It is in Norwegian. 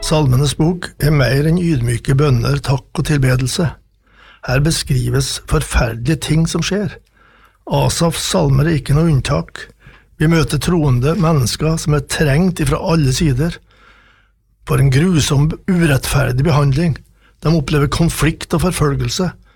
Salmenes bok mer enn ydmyke bønner, takk og tilbedelse. Her beskrives forferdelige ting som skjer. Asafs salmer ikke noe unntak. Vi møter troende mennesker som trengt fra alle sider. For en grusom, urettferdig behandling. De opplever konflikt og forfølgelse.